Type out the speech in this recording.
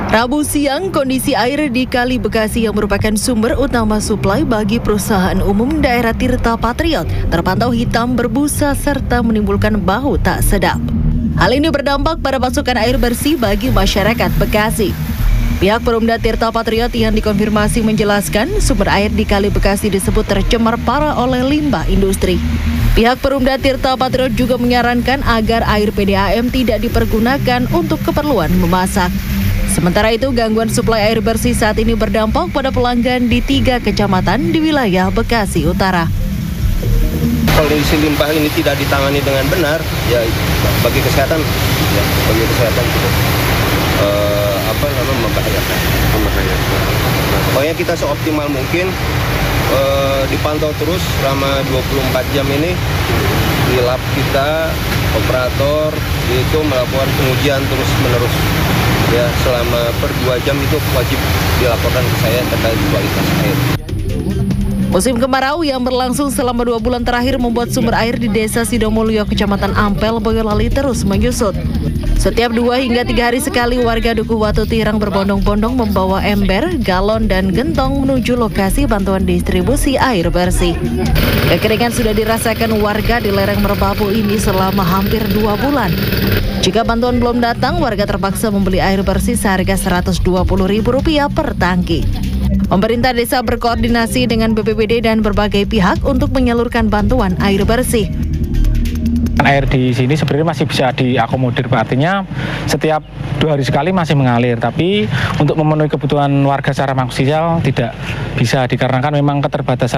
Rabu siang, kondisi air di Kali Bekasi yang merupakan sumber utama suplai bagi perusahaan umum daerah Tirta Patriot terpantau hitam berbusa serta menimbulkan bau tak sedap. Hal ini berdampak pada pasokan air bersih bagi masyarakat Bekasi. Pihak Perumda Tirta Patriot yang dikonfirmasi menjelaskan sumber air di Kali Bekasi disebut tercemar parah oleh limbah industri. Pihak Perumda Tirta Patriot juga menyarankan agar air PDAM tidak dipergunakan untuk keperluan memasak. Sementara itu, gangguan suplai air bersih saat ini berdampak pada pelanggan di 3 kecamatan di wilayah Bekasi Utara. Kondisi limbah ini tidak ditangani dengan benar, ya bagi kesehatan cukup membahayakan. Pokoknya kita seoptimal mungkin dipantau terus selama 24 jam ini di lab kita, operator itu melakukan pengujian terus menerus. Ya, selama per 2 jam itu wajib dilaporkan ke saya terkait kualitas air. Musim kemarau yang berlangsung selama 2 bulan terakhir membuat sumber air di Desa Sidomulyo, Kecamatan Ampel, Boyolali terus menyusut. Setiap 2 hingga 3 hari sekali warga Dukuh Watu Tirang berbondong-bondong membawa ember, galon, dan gentong menuju lokasi bantuan distribusi air bersih. Kekeringan sudah dirasakan warga di lereng Merbabu ini selama hampir 2 bulan. Jika bantuan belum datang, warga terpaksa membeli air bersih seharga Rp120.000 per tangki. Pemerintah desa berkoordinasi dengan BPBD dan berbagai pihak untuk menyalurkan bantuan air bersih. Air di sini sebenarnya masih bisa diakomodir, artinya setiap 2 hari sekali masih mengalir, tapi untuk memenuhi kebutuhan warga secara maksimal tidak bisa dikarenakan memang keterbatasan